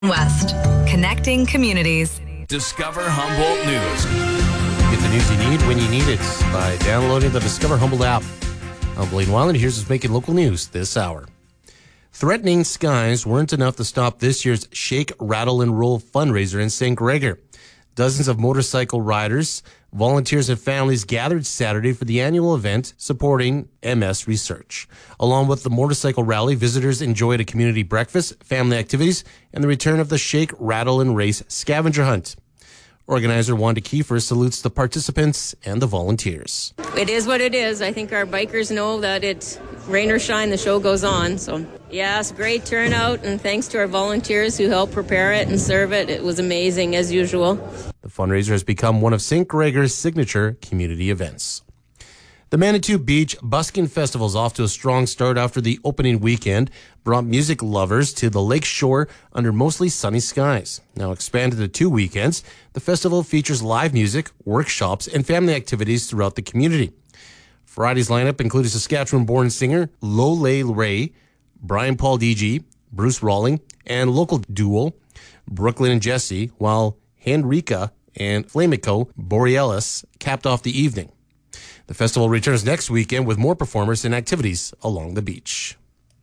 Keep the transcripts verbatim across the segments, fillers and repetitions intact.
West, connecting communities. Discover Humboldt News. Get the news you need when you need it by downloading the Discover Humboldt app. I'm Blaine Weiland. Here's what's making local news this hour. Threatening skies weren't enough to stop this year's Shake, Rattle, and Roll fundraiser in Saint Gregor. Dozens of motorcycle riders, volunteers, and families gathered Saturday for the annual event supporting M S research. Along with the motorcycle rally, visitors enjoyed a community breakfast, family activities, and the return of the Shake, Rattle, and Race scavenger hunt. Organizer Wanda Kiefer salutes the participants and the volunteers. It is what it is. I think our bikers know that it's rain or shine, the show goes on. So, yes, great turnout, and thanks to our volunteers who helped prepare it and serve it. It was amazing, as usual. The fundraiser has become one of Saint Gregor's signature community events. The Manitou Beach Busking Festival is off to a strong start after the opening weekend brought music lovers to the lake shore under mostly sunny skies. Now expanded to two weekends, the festival features live music, workshops, and family activities throughout the community. Friday's lineup included Saskatchewan-born singer Lole Ray, Brian Paul D G, Bruce Rawling, and local duo Brooklyn and Jesse, while Henrika and Flamico Borealis capped off the evening. The festival returns next weekend with more performers and activities along the beach.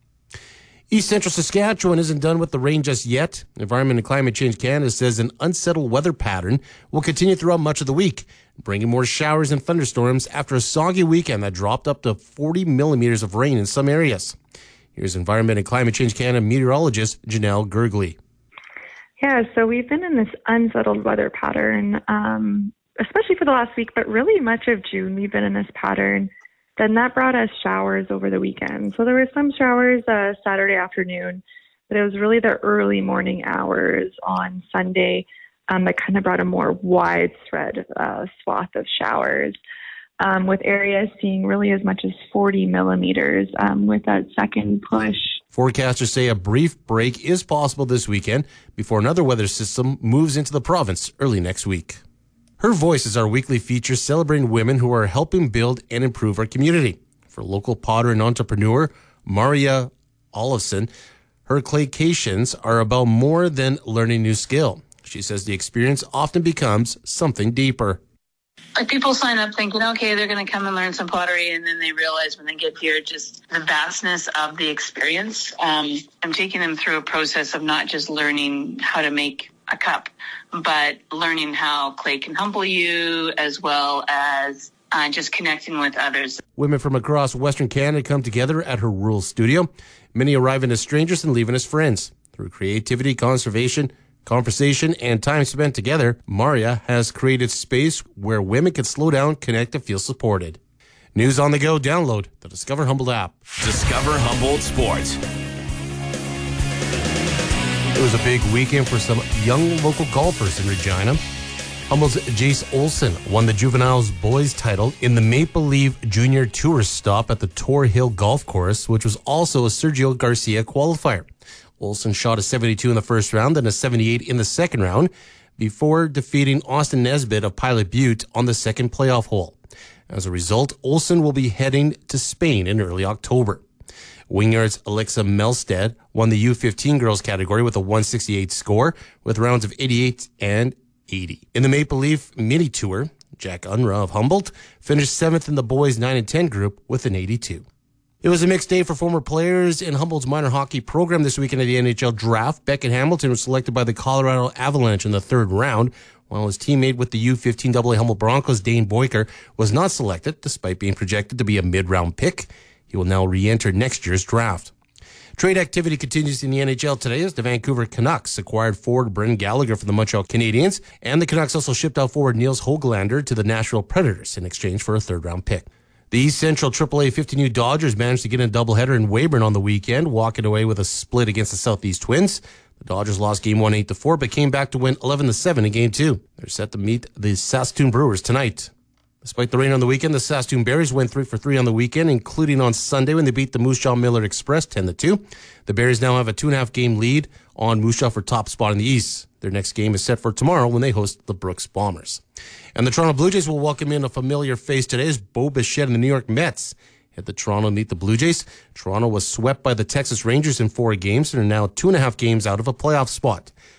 East Central Saskatchewan isn't done with the rain just yet. Environment and Climate Change Canada says an unsettled weather pattern will continue throughout much of the week, bringing more showers and thunderstorms after a soggy weekend that dropped up to forty millimeters of rain in some areas. Here's Environment and Climate Change Canada meteorologist Janelle Gergley. Yeah, so we've been in this unsettled weather pattern, um, especially for the last week, but really much of June we've been in this pattern. Then that brought us showers over the weekend. So there were some showers uh, Saturday afternoon, but it was really the early morning hours on Sunday um, that kind of brought a more widespread uh, swath of showers, um, with areas seeing really as much as forty millimeters um, with that second push. Forecasters say a brief break is possible this weekend before another weather system moves into the province early next week. Her Voice is our weekly feature celebrating women who are helping build and improve our community. For local potter and entrepreneur Maria Olofsson, her claycations are about more than learning a new skill. She says the experience often becomes something deeper. Like people sign up thinking, okay, they're going to come and learn some pottery, and then they realize when they get here just the vastness of the experience. Um, I'm taking them through a process of not just learning how to make a cup, but learning how clay can humble you, as well as uh, just connecting with others. Women from across Western Canada come together at her rural studio. Many arriving as strangers and leaving as friends. Through creativity, conservation, conversation, and time spent together, Maria has created space where women can slow down, connect, and feel supported. News on the go. Download the Discover Humboldt app. Discover Humboldt Sports. It was a big weekend for some young local golfers in Regina. Humboldt's Jace Olson won the Juveniles Boys title in the Maple Leaf Junior Tour stop at the Tor Hill Golf Course, which was also a Sergio Garcia qualifier. Olson shot a seventy-two in the first round and a seventy-eight in the second round before defeating Austin Nesbitt of Pilot Butte on the second playoff hole. As a result, Olson will be heading to Spain in early October. Wingyard's Alexa Melstead won the U fifteen girls category with a one sixty-eight score with rounds of eighty-eight and eighty. In the Maple Leaf Mini Tour, Jack Unruh of Humboldt finished seventh in the boys nine and ten group with an eighty-two. It was a mixed day for former players in Humboldt's minor hockey program this weekend at the N H L draft. Beckett Hamilton was selected by the Colorado Avalanche in the third round, while his teammate with the U fifteen double A Humboldt Broncos, Dane Boyker, was not selected despite being projected to be a mid-round pick. He will now re-enter next year's draft. Trade activity continues in the N H L today as the Vancouver Canucks acquired forward Brendan Gallagher from the Montreal Canadiens, and the Canucks also shipped out forward Niels Hoglander to the Nashville Predators in exchange for a third-round pick. The East Central triple A fifteen U Dodgers managed to get a doubleheader in Weyburn on the weekend, walking away with a split against the Southeast Twins. The Dodgers lost game one eight to four, but came back to win eleven to seven in game two. They're set to meet the Saskatoon Brewers tonight. Despite the rain on the weekend, the Saskatoon Berries went three for three on the weekend, including on Sunday when they beat the Moose Jaw Miller Express ten to two. The Berries now have a two and a half game lead on Moose Jaw for top spot in the East. Their next game is set for tomorrow when they host the Brooks Bombers. And the Toronto Blue Jays will welcome in a familiar face today as Bo Bichette and the New York Mets Head to Toronto to meet the Blue Jays. Toronto was swept by the Texas Rangers in four games and are now two and a half games out of a playoff spot.